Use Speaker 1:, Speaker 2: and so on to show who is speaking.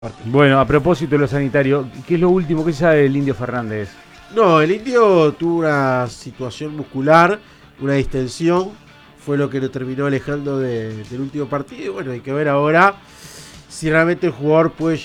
Speaker 1: Bueno, a propósito de lo sanitario, ¿qué es lo último que sabe del Indio Fernández?
Speaker 2: No, el Indio tuvo una situación muscular, una distensión, fue lo que lo terminó alejando del último partido. Y bueno, hay que ver ahora si realmente el jugador puede